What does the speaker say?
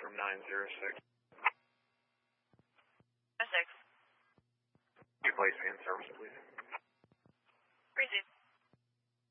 from 906. 6. Can you place me in service, please?